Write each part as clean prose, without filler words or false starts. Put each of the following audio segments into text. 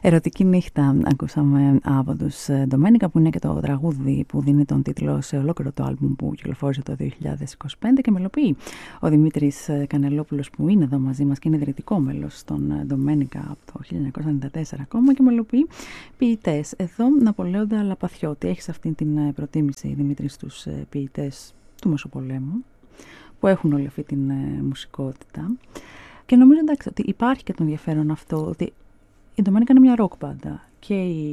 Ερωτική νύχτα ακούσαμε από τους Ντομένικα, που είναι και το τραγούδι που δίνει τον τίτλο σε ολόκληρο το άλμπουμ που κυκλοφόρησε το 2025, και μελοποιεί ο Δημήτρης Κανελόπουλος, που είναι εδώ μαζί μας και είναι ιδρυτικό μέλος των Ντομένικα από το 1994 ακόμα, και μελοποιεί ποιητές. Εδώ Ναπολέοντα Λαπαθιώτη. Έχεις αυτή την προτίμηση, Δημήτρη, στους ποιητές του Μεσοπολέμου, που έχουν όλη αυτή την μουσικότητα. Και νομίζω, εντάξει, ότι υπάρχει και το ενδιαφέρον αυτό, ότι η Ντομένικα είναι μια ροκ μπάντα, και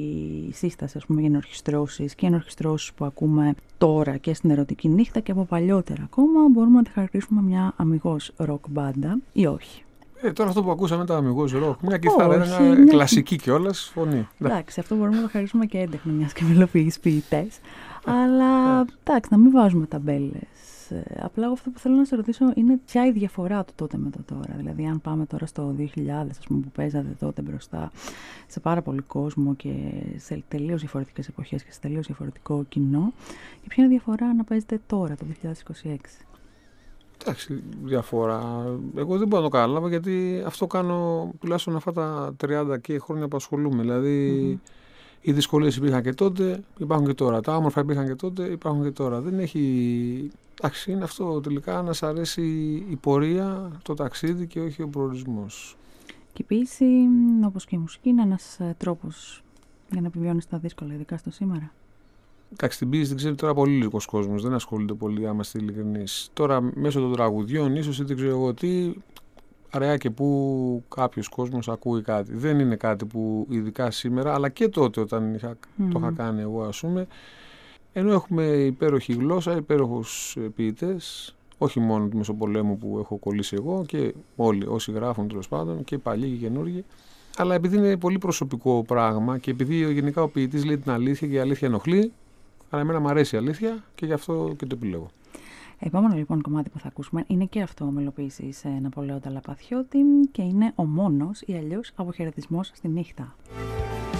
η σύσταση, ας πούμε, για ενορχιστρώσεις και οι ενορχιστρώσεις που ακούμε τώρα και στην Ερωτική νύχτα και από παλιότερα ακόμα, μπορούμε να τη χαρακτηρίσουμε μια αμιγώς ροκ μπάντα ή όχι? Τώρα αυτό που ακούσαμε ήταν αμιγώς ροκ. Μια κιθάρα, μια κλασική κιόλας φωνή. Εντάξει, αυτό μπορούμε να το χαρίσουμε και έντεχνο, μιας και μελοποιείς ποιητές. Αλλά εντάξει, να μην βάζουμε ταμπέλες. Απλά αυτό που θέλω να σε ρωτήσω είναι ποια η διαφορά του τότε με το τώρα. Δηλαδή, αν πάμε τώρα στο 2000, ας πούμε, που παίζατε τότε μπροστά σε πάρα πολύ κόσμο και σε τελείως διαφορετικές εποχές και σε τελείως διαφορετικό κοινό, και ποια είναι η διαφορά να παίζετε τώρα, το 2026? Εντάξει, διαφορά. Εγώ δεν μπορώ να το καταλάβω, γιατί αυτό κάνω τουλάχιστον αυτά τα 30 και χρόνια που ασχολούμαι. Δηλαδή, οι δυσκολίες υπήρχαν και τότε, υπάρχουν και τώρα. Τα όμορφα υπήρχαν και τότε, υπάρχουν και τώρα. Δεν έχει. Εντάξει, είναι αυτό τελικά, να σ' αρέσει η πορεία, το ταξίδι και όχι ο προορισμός. Και η ποίηση, όπως και η μουσική, είναι ένας τρόπος για να επιβιώνεις τα δύσκολα, ειδικά στο σήμερα. Εντάξει, την ποίηση την ξέρει τώρα πολύ λίγος κόσμος, δεν ασχολείται πολύ, άμα είστε ειλικρινείς. Τώρα, μέσω των τραγουδιών, ίσως ή δεν ξέρω εγώ τι, αραιά και που κάποιος κόσμος ακούει κάτι. Δεν είναι κάτι που ειδικά σήμερα, αλλά και τότε όταν το είχα κάνει εγώ, ας πούμε, ενώ έχουμε υπέροχη γλώσσα, υπέροχους ποιητές, όχι μόνο του Μεσοπολέμου που έχω κολλήσει εγώ, και όλοι όσοι γράφουν, τέλος πάντων, και παλιοί και καινούργοι. Αλλά επειδή είναι πολύ προσωπικό πράγμα και επειδή γενικά ο ποιητής λέει την αλήθεια και η αλήθεια ενοχλεί, αλλά εμένα μου αρέσει η αλήθεια και γι' αυτό και το επιλέγω. Επόμενο λοιπόν κομμάτι που θα ακούσουμε είναι και αυτό μελοποίησης Ναπολέοντα Λαπαθιώτη, και είναι ο μόνος ή αλλιώς αποχαιρετισμός στη νύχτα.